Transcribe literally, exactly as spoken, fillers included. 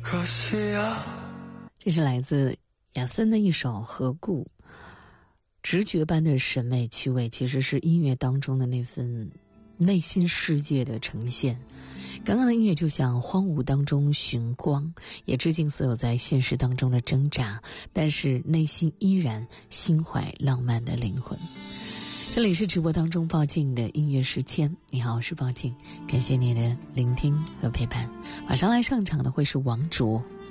可惜啊。 这是来自亚森的一首《何故》。直觉般的审美趣味其实是音乐当中的那份内心世界的呈现。刚刚的音乐就像荒芜当中寻光，也致敬所有在现实当中的挣扎，但是内心依然心怀浪漫的灵魂。这里是直播当中报静的音乐时间，你好，我是报静，感谢你的聆听和陪伴。马上来上场的会是王卓，